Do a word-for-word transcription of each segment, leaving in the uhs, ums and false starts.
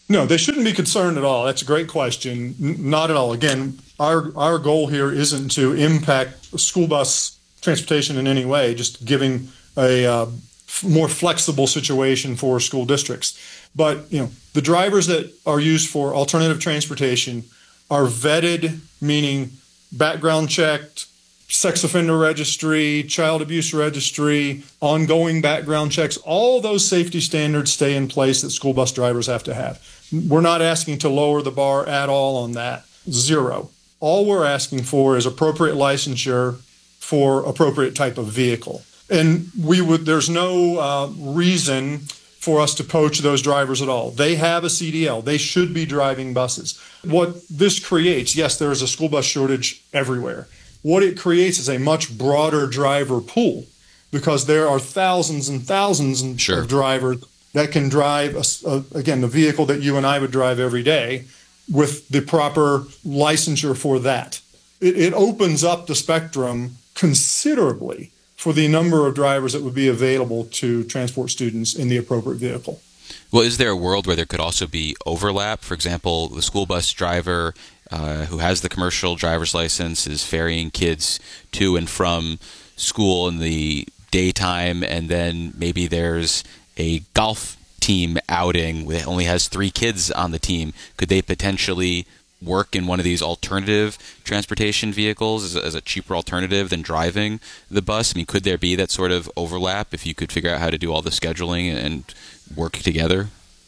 No, they shouldn't be concerned at all. That's a great question. N- not at all. Again, our our goal here isn't to impact school bus transportation in any way, just giving a uh, f- more flexible situation for school districts. But, you know, the drivers that are used for alternative transportation are vetted, meaning background checked, sex offender registry, child abuse registry, ongoing background checks. All those safety standards stay in place that school bus drivers have to have. We're not asking to lower the bar at all on that. Zero. All we're asking for is appropriate licensure for appropriate type of vehicle. And we would. There's no uh, reason for us to poach those drivers at all. They have a C D L. They should be driving buses. What this creates, yes, there is a school bus shortage everywhere. What it creates is a much broader driver pool because there are thousands and thousands sure. of drivers that can drive, a, a, again, the vehicle that you and I would drive every day with the proper licensure for that. It, it opens up the spectrum considerably for the number of drivers that would be available to transport students in the appropriate vehicle. Well, is there a world where there could also be overlap? For example, the school bus driver uh, who has the commercial driver's license is ferrying kids to and from school in the daytime, and then maybe there's a golf team outing that only has three kids on the team. Could they potentially work in one of these alternative transportation vehicles as a, as a cheaper alternative than driving the bus? I mean, could there be that sort of overlap if you could figure out how to do all the scheduling and work together?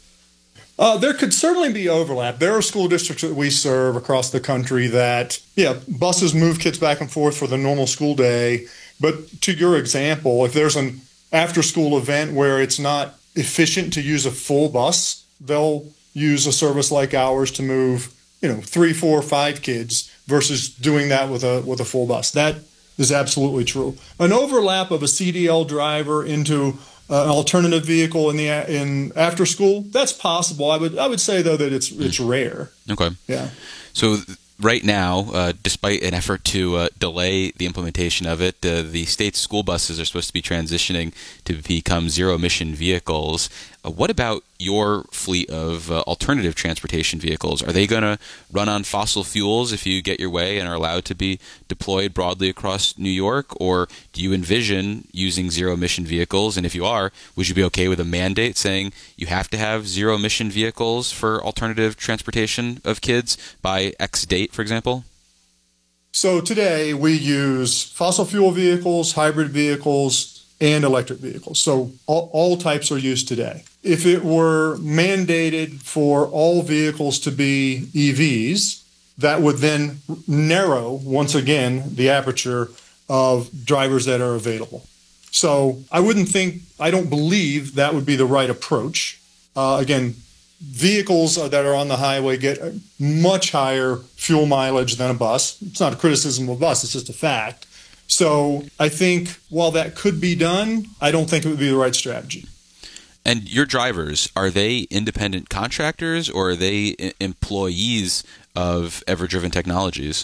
Uh, there could certainly be overlap. There are school districts that we serve across the country that, yeah, buses move kids back and forth for the normal school day. But to your example, if there's an after-school event where it's not efficient to use a full bus, they'll use a service like ours to move, you know, three, four, five kids versus doing that with a with a full bus. That is absolutely true. An overlap of a C D L driver into uh, an alternative vehicle in the in after school, that's possible. I would I would say though that it's it's rare. Okay. Yeah. So right now, uh, despite an effort to uh, delay the implementation of it, uh, the state's school buses are supposed to be transitioning to become zero-emission vehicles. Uh, what about your fleet of uh, alternative transportation vehicles? Are they going to run on fossil fuels if you get your way and are allowed to be deployed broadly across New York? Or do you envision using zero-emission vehicles? And if you are, would you be okay with a mandate saying you have to have zero-emission vehicles for alternative transportation of kids by X date, for example? So today we use fossil fuel vehicles, hybrid vehicles, and electric vehicles. So all, all types are used today. If it were mandated for all vehicles to be E Vs, that would then narrow, once again, the aperture of drivers that are available. So I wouldn't think, I don't believe that would be the right approach. Uh, again, vehicles that are on the highway get a much higher fuel mileage than a bus. It's not a criticism of a bus, it's just a fact. So I think while that could be done, I don't think it would be the right strategy. And your drivers, are they independent contractors or are they I- employees of Ever-Driven Technologies?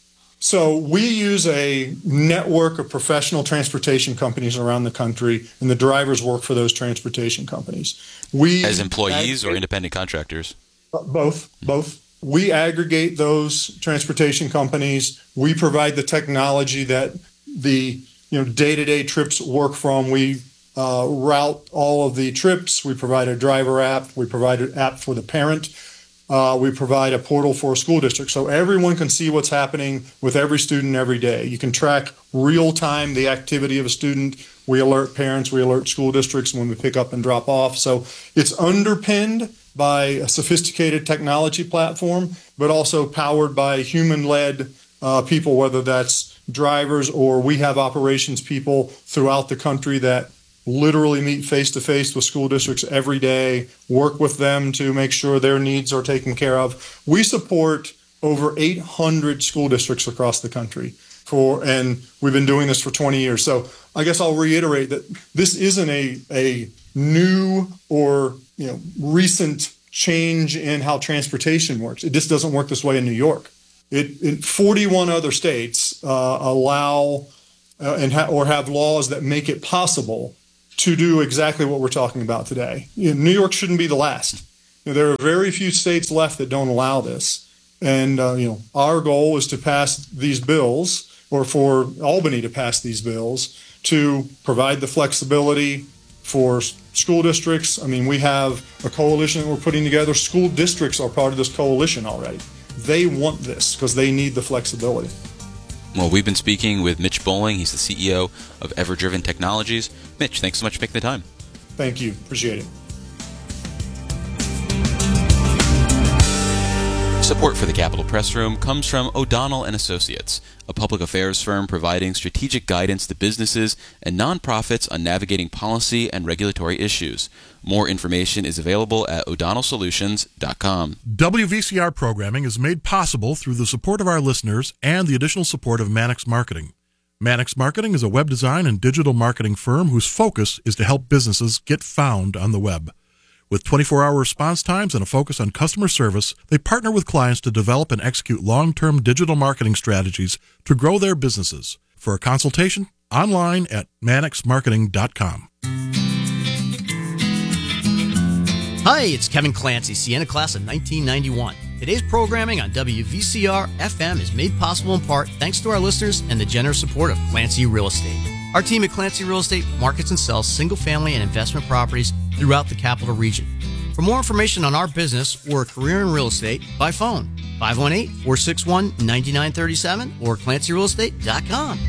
So we use a network of professional transportation companies around the country, and the drivers work for those transportation companies. We As employees aggregate, or independent contractors? Both, both. We aggregate those transportation companies. We provide the technology that the you know day-to-day trips work from. We uh, route all of the trips. We provide a driver app. We provide an app for the parent. Uh, we provide a portal for a school district so everyone can see what's happening with every student every day. You can track real-time the activity of a student. We alert parents. We alert school districts when we pick up and drop off. So it's underpinned by a sophisticated technology platform, but also powered by human-led uh, people, whether that's drivers or we have operations people throughout the country that literally meet face-to-face with school districts every day, work with them to make sure their needs are taken care of. We support over eight hundred school districts across the country, for, and we've been doing this for twenty years. So I guess I'll reiterate that this isn't a, a new or you know recent change in how transportation works. It just doesn't work this way in New York. It, it forty-one other states uh, allow uh, and ha- or have laws that make it possible to do exactly what we're talking about today. You know, New York shouldn't be the last. You know, there are very few states left that don't allow this. And, uh, you know, our goal is to pass these bills, or for Albany to pass these bills, to provide the flexibility for school districts. I mean, we have a coalition that we're putting together. School districts are part of this coalition already. They want this because they need the flexibility. Well, we've been speaking with Mitch Bowling. He's the C E O of EverDriven Technologies. Mitch, thanks so much for making the time. Thank you. Appreciate it. Support for the Capitol Press Room comes from O'Donnell and Associates, a public affairs firm providing strategic guidance to businesses and nonprofits on navigating policy and regulatory issues. More information is available at o'donnell solutions dot com. W V C R programming is made possible through the support of our listeners and the additional support of Mannix Marketing. Mannix Marketing is a web design and digital marketing firm whose focus is to help businesses get found on the web. With twenty-four hour response times and a focus on customer service, they partner with clients to develop and execute long-term digital marketing strategies to grow their businesses. For a consultation, online at mannix marketing dot com. Hi, it's Kevin Clancy, Sienna class of nineteen ninety-one. Today's programming on W V C R F M is made possible in part thanks to our listeners and the generous support of Clancy Real Estate. Our team at Clancy Real Estate markets and sells single-family and investment properties throughout the capital region. For more information on our business or a career in real estate, by phone, five one eight, four six one, nine nine three seven or clancy real estate dot com.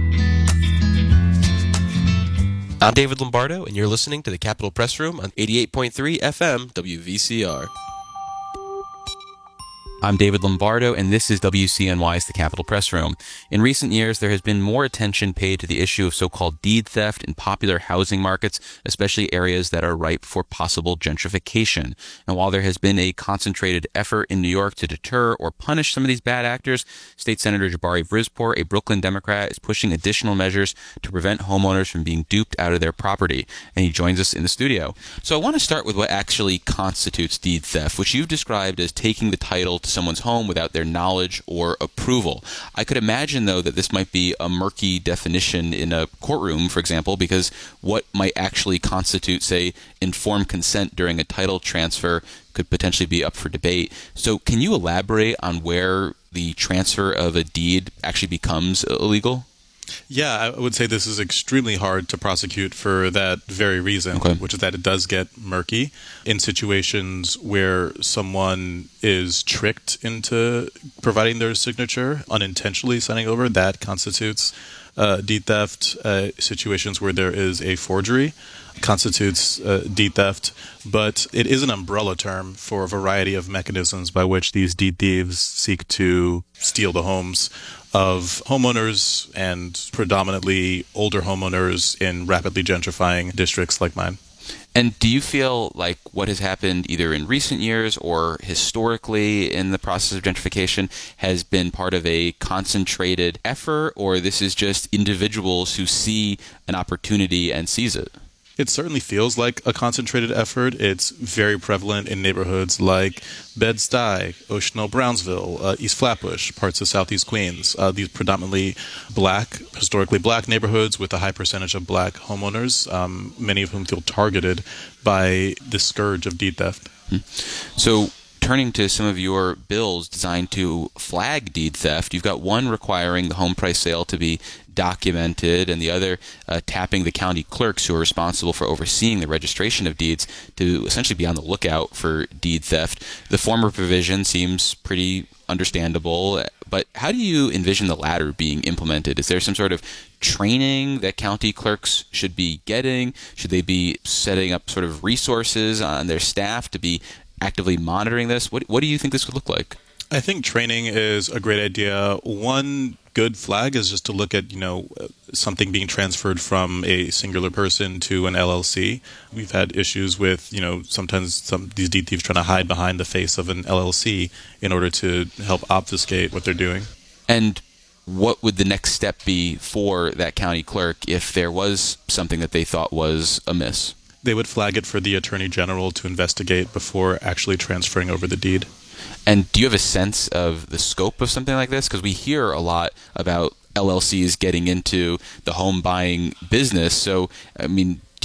I'm David Lombardo, and you're listening to the Capitol Press Room on eighty-eight point three F M W V C R. I'm David Lombardo, and this is W C N Y's The Capitol Press Room. In recent years, there has been more attention paid to the issue of so-called deed theft in popular housing markets, especially areas that are ripe for possible gentrification. And while there has been a concentrated effort in New York to deter or punish some of these bad actors, State Senator Jabari Vrispor, a Brooklyn Democrat, is pushing additional measures to prevent homeowners from being duped out of their property. And he joins us in the studio. So I want to start with what actually constitutes deed theft, which you've described as taking the title to someone's home without their knowledge or approval. I could imagine, though, that this might be a murky definition in a courtroom, for example, because what might actually constitute, say, informed consent during a title transfer could potentially be up for debate. So can you elaborate on where the transfer of a deed actually becomes illegal? Yeah, I would say this is extremely hard to prosecute for that very reason, okay. which is that it does get murky in situations where someone is tricked into providing their signature, unintentionally signing over. That constitutes uh, deed theft. Uh, situations where there is a forgery constitutes uh, deed theft, but it is an umbrella term for a variety of mechanisms by which these deed thieves seek to steal the homes of homeowners, and predominantly older homeowners in rapidly gentrifying districts like mine. And do you feel like what has happened either in recent years or historically in the process of gentrification has been part of a concentrated effort, or this is just individuals who see an opportunity and seize it? It certainly feels like a concentrated effort. It's very prevalent in neighborhoods like Bed-Stuy, Ocean Hill, Brownsville, uh, East Flatbush, parts of Southeast Queens. Uh, these predominantly black, historically black neighborhoods with a high percentage of black homeowners, um, many of whom feel targeted by the scourge of deed theft. Hmm. So turning to some of your bills designed to flag deed theft, you've got one requiring the home price sale to be documented, and the other uh, tapping the county clerks who are responsible for overseeing the registration of deeds to essentially be on the lookout for deed theft. The former provision seems pretty understandable, but how do you envision the latter being implemented? Is there some sort of training that county clerks should be getting? Should they be setting up sort of resources on their staff to be actively monitoring this? What, what do you think this could look like? I think training is a great idea. One good flag is just to look at, you know, something being transferred from a singular person to an L L C. We've had issues with, you know, sometimes some these deed thieves trying to hide behind the face of an L L C in order to help obfuscate what they're doing. And what would the next step be for that county clerk if there was something that they thought was amiss? They would flag it for the Attorney General to investigate before actually transferring over the deed. And do you have a sense of the scope of something like this? Because we hear a lot about L L Cs getting into the home buying business. So, I mean, do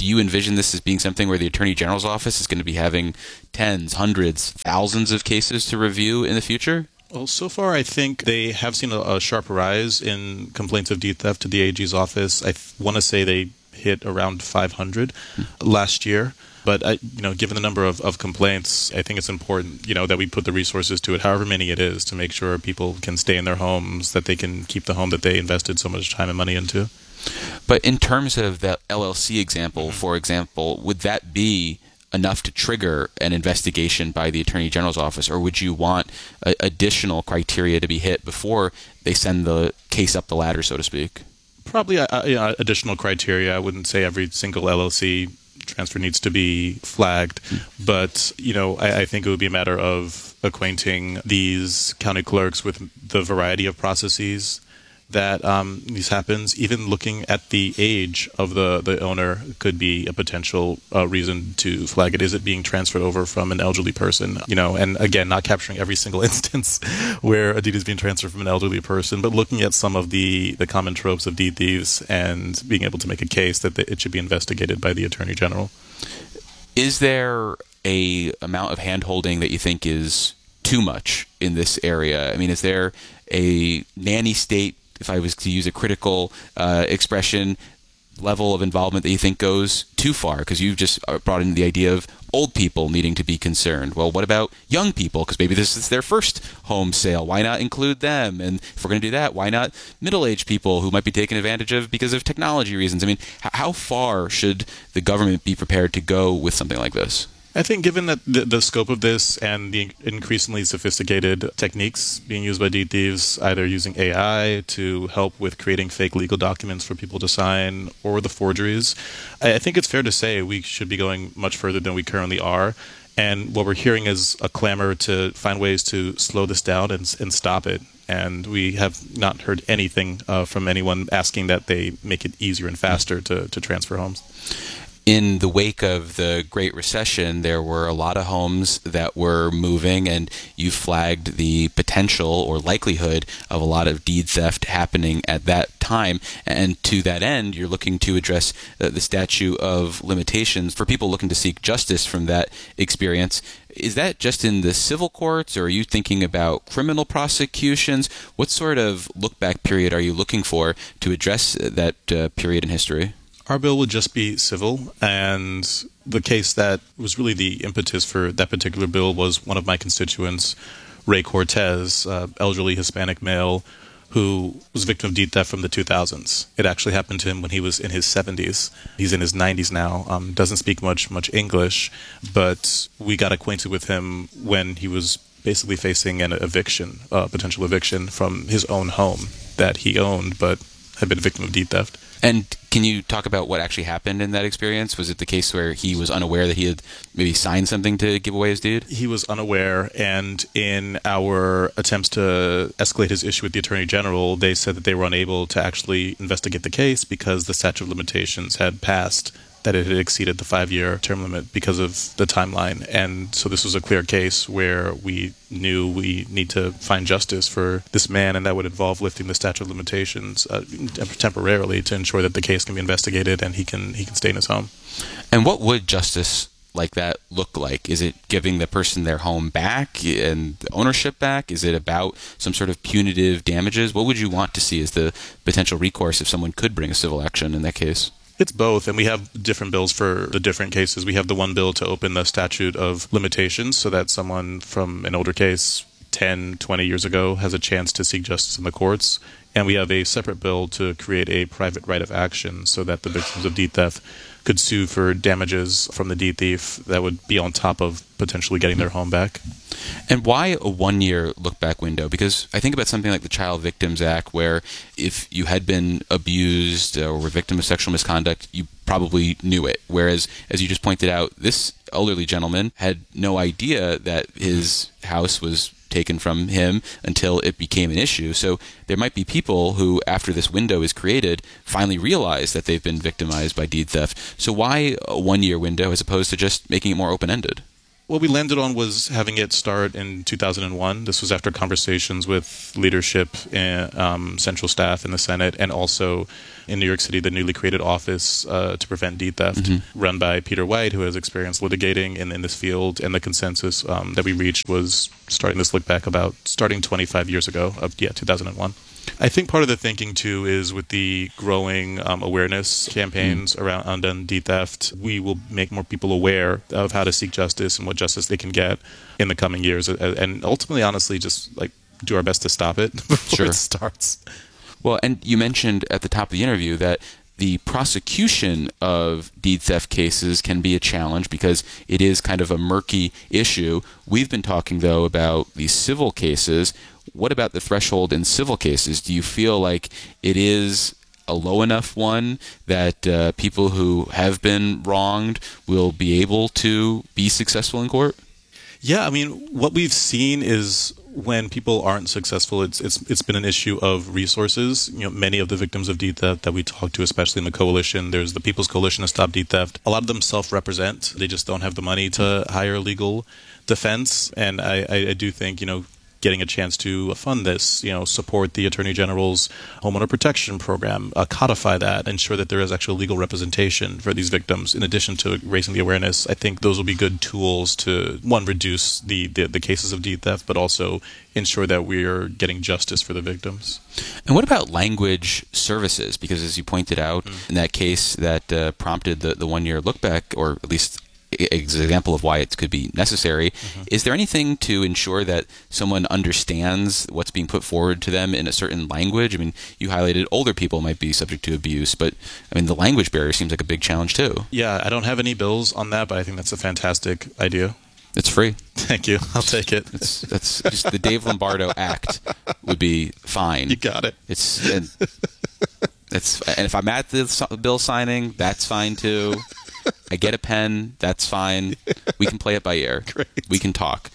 do you envision this as being something where the Attorney General's office is going to be having tens, hundreds, thousands of cases to review in the future? Well, so far, I think they have seen a, a sharp rise in complaints of deed theft to the A G's office. I th- want to say they hit around five hundred last year. But, I, you know, given the number of, of complaints, I think it's important, you know, that we put the resources to it, however many it is, to make sure people can stay in their homes, that they can keep the home that they invested so much time and money into. But in terms of that L L C example, mm-hmm. for example, would that be enough to trigger an investigation by the Attorney General's office, or would you want a, additional criteria to be hit before they send the case up the ladder, so to speak? Probably uh, you know, additional criteria. I wouldn't say every single L L C transfer needs to be flagged, mm-hmm. but you know, I, I think it would be a matter of acquainting these county clerks with the variety of processes that um, this happens. Even looking at the age of the, the owner could be a potential uh, reason to flag it. Is it being transferred over from an elderly person? You know, and again, not capturing every single instance where a deed is being transferred from an elderly person, but looking at some of the, the common tropes of deed thieves and being able to make a case that it should be investigated by the Attorney General. Is there a amount of hand-holding that you think is too much in this area? I mean, is there a nanny state, if I was to use a critical uh, expression, level of involvement that you think goes too far? Because you just brought in the idea of old people needing to be concerned. Well, what about young people? Because maybe this is their first home sale. Why not include them? And if we're going to do that, why not middle-aged people who might be taken advantage of because of technology reasons? I mean, how far should the government be prepared to go with something like this? I think given that the, the scope of this and the increasingly sophisticated techniques being used by deed thieves, either using A I to help with creating fake legal documents for people to sign or the forgeries, I, I think it's fair to say we should be going much further than we currently are. And what we're hearing is a clamor to find ways to slow this down and, and stop it. And we have not heard anything uh, from anyone asking that they make it easier and faster to, to transfer homes. In the wake of the Great Recession, there were a lot of homes that were moving, and you flagged the potential or likelihood of a lot of deed theft happening at that time. And to that end, you're looking to address uh, the statute of limitations for people looking to seek justice from that experience. Is that just in the civil courts, or are you thinking about criminal prosecutions? What sort of look-back period are you looking for to address that uh, period in history? Our bill would just be civil, and the case that was really the impetus for that particular bill was one of my constituents, Ray Cortez, uh, elderly Hispanic male who was a victim of deed theft from the two thousands. It actually happened to him when he was in his seventies. He's in his nineties now, um, doesn't speak much much English, but we got acquainted with him when he was basically facing an eviction, uh, potential eviction from his own home that he owned, but had been a victim of deed theft. And can you talk about what actually happened in that experience? Was it the case where he was unaware that he had maybe signed something to give away his deed? He was unaware, and in our attempts to escalate his issue with the Attorney General, they said that they were unable to actually investigate the case because the statute of limitations had passed, that it had exceeded the five-year term limit because of the timeline. And so this was a clear case where we knew we need to find justice for this man, and that would involve lifting the statute of limitations uh, temporarily to ensure that the case can be investigated and he can he can stay in his home. And what would justice like that look like? Is it giving the person their home back and ownership back? Is it about some sort of punitive damages? What would you want to see as the potential recourse if someone could bring a civil action in that case? It's both, and we have different bills for the different cases. We have the one bill to open the statute of limitations so that someone from an older case ten, twenty years ago has a chance to seek justice in the courts. And we have a separate bill to create a private right of action so that the victims of deed theft could sue for damages from the deed thief that would be on top of potentially getting their home back. And why a one-year look-back window? Because I think about something like the Child Victims Act, where if you had been abused or were victim of sexual misconduct, you probably knew it. Whereas, as you just pointed out, this elderly gentleman had no idea that his house was taken from him until it became an issue. So there might be people who, after this window is created, finally realize that they've been victimized by deed theft. So why a one-year window as opposed to just making it more open-ended? What we landed on was having it start in two thousand one. This was after conversations with leadership and um, central staff in the Senate, and also in New York City, the newly created Office uh, to Prevent Deed Theft, mm-hmm. run by Peter White, who has experience litigating in, in this field. And the consensus um, that we reached was starting this look back about starting twenty-five years ago, of yeah, two thousand one. I think part of the thinking, too, is with the growing um, awareness campaigns mm. around undone deed theft, we will make more people aware of how to seek justice and what justice they can get in the coming years. And ultimately, honestly, just like do our best to stop it before sure. it starts. Well, and you mentioned at the top of the interview that the prosecution of deed theft cases can be a challenge because it is kind of a murky issue. We've been talking, though, about these civil cases. What about the threshold in civil cases? Do you feel like it is a low enough one that uh, people who have been wronged will be able to be successful in court? Yeah, I mean, what we've seen is when people aren't successful, it's it's it's been an issue of resources. You know, many of the victims of deed theft that we talk to, especially in the coalition, there's the People's Coalition to Stop Deed Theft. A lot of them self-represent. They just don't have the money to hire legal defense. And I, I, I do think, you know, getting a chance to fund this, you know, support the Attorney General's homeowner protection program, uh, codify that, ensure that there is actual legal representation for these victims, in addition to raising the awareness. I think those will be good tools to, one, reduce the, the, the cases of deed theft, but also ensure that we are getting justice for the victims. And what about language services? Because as you pointed out, mm. in that case that uh, prompted the, the one-year look back, or at least example of why it could be necessary. Mm-hmm. Is there anything to ensure that someone understands what's being put forward to them in a certain language? I mean, you highlighted older people might be subject to abuse, but I mean, the language barrier seems like a big challenge too. Yeah, I don't have any bills on that, but I think that's a fantastic idea. It's free. Thank you. I'll take it. It's, that's just the Dave Lombardo Act would be fine. You got it. It's and, it's and if I'm at the bill signing, that's fine too. I get a pen, that's fine. We can play it by ear. Great. We can talk.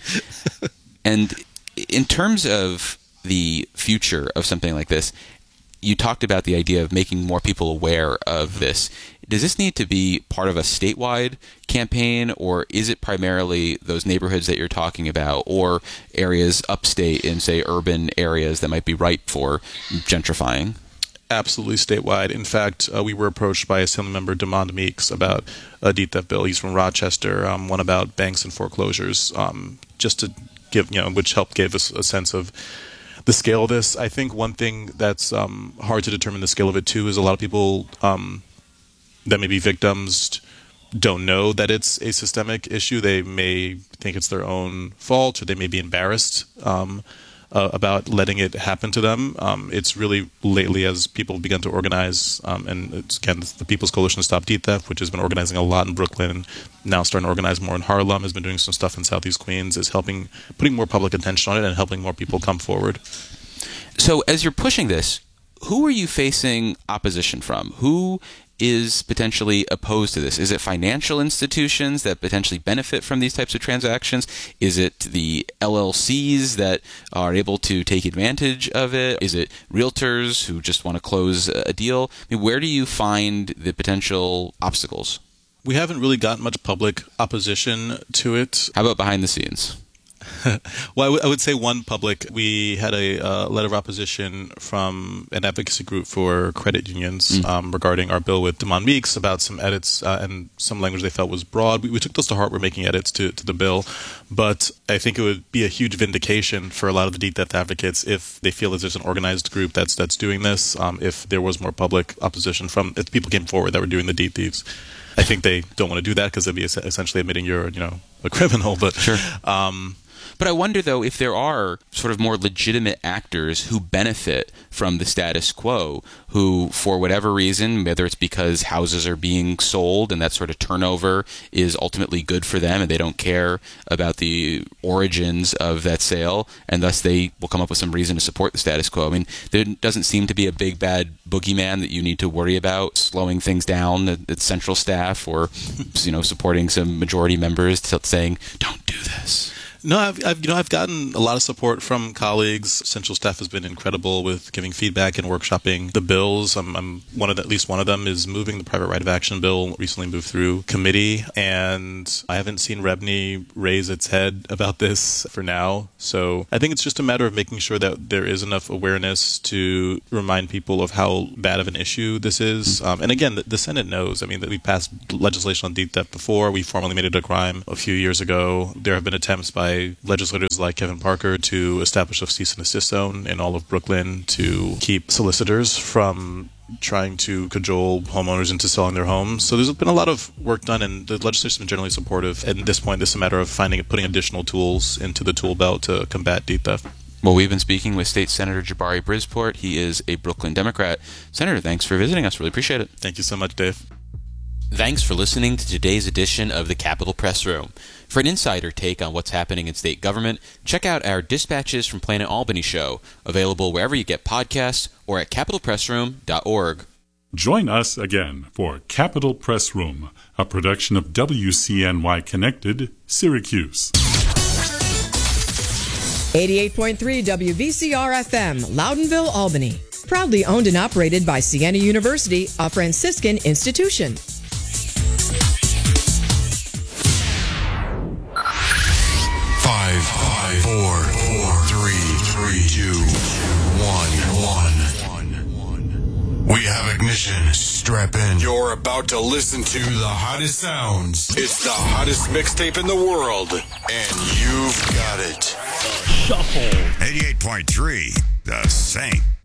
And in terms of the future of something like this, you talked about the idea of making more people aware of this. Does this need to be part of a statewide campaign, or is it primarily those neighborhoods that you're talking about, or areas upstate in, say, urban areas that might be ripe for gentrifying? Absolutely statewide. In fact, uh, we were approached by Assemblymember Demond Meeks about a deed theft bill. He's from Rochester, um, one about banks and foreclosures, um, just to give, you know, which helped give us a sense of the scale of this. I think one thing that's um, hard to determine the scale of it too is a lot of people um, that may be victims don't know that it's a systemic issue. They may think it's their own fault, or they may be embarrassed um Uh, about letting it happen to them. Um, it's really lately, as people have begun to organize, um, and it's, again, the People's Coalition to Stop Deed Theft, which has been organizing a lot in Brooklyn, now starting to organize more in Harlem, has been doing some stuff in Southeast Queens, is helping, putting more public attention on it and helping more people come forward. So as you're pushing this, who are you facing opposition from? Who is potentially opposed to this? Is it financial institutions that potentially benefit from these types of transactions? Is it the L L Cs that are able to take advantage of it? Is it realtors who just want to close a deal? I mean, where do you find the potential obstacles? We haven't really gotten much public opposition to it. How about behind the scenes? Well, I, w- I would say one public. We had a uh, letter of opposition from an advocacy group for credit unions mm. um, regarding our bill with Demond Meeks about some edits uh, and some language they felt was broad. We, we took those to heart. We're making edits to, to the bill. But I think it would be a huge vindication for a lot of the deed theft advocates if they feel that there's an organized group that's that's doing this, um, if there was more public opposition from, if people came forward that were doing the deed thieves. I think they don't want to do that because it'd be essentially admitting you're, you know, a criminal. But sure. Um, But I wonder, though, if there are sort of more legitimate actors who benefit from the status quo, who, for whatever reason, whether it's because houses are being sold and that sort of turnover is ultimately good for them and they don't care about the origins of that sale, and thus they will come up with some reason to support the status quo. I mean, there doesn't seem to be a big bad boogeyman that you need to worry about slowing things down at, at central staff, or, you know, supporting some majority members saying, don't do this. No, I've, I've you know I've gotten a lot of support from colleagues. Central staff has been incredible with giving feedback and workshopping the bills. I'm, I'm one of the, at least one of them is moving the private right of action bill. Recently moved through committee, and I haven't seen REBNY raise its head about this for now. So I think it's just a matter of making sure that there is enough awareness to remind people of how bad of an issue this is. Um, and again, the, the Senate knows. I mean, that we passed legislation on deep theft before. We formally made it a crime a few years ago. There have been attempts by legislators like Kevin Parker to establish a cease and desist zone in all of Brooklyn to keep solicitors from trying to cajole homeowners into selling their homes. So there's been a lot of work done, and the legislation's been generally supportive. And at this point, it's a matter of finding putting additional tools into the tool belt to combat deep theft. Well, we've been speaking with State Senator Jabari Brisport. He is a Brooklyn Democrat. Senator, thanks for visiting us. Really appreciate it. Thank you so much, Dave. Thanks for listening to today's edition of the Capitol Press Room. For an insider take on what's happening in state government, check out our Dispatches from Planet Albany show, available wherever you get podcasts or at capitol press room dot org. Join us again for Capitol Press Room, a production of W C N Y Connected, Syracuse. eighty-eight point three W V C R F M, Loudonville, Albany. Proudly owned and operated by Siena University, a Franciscan institution. Five, five, four, four, three, three, two, one, one. We have ignition. Strap in. You're about to listen to the hottest sounds. It's the hottest mixtape in the world, and you've got it. Shuffle. eighty-eight point three, The Saint.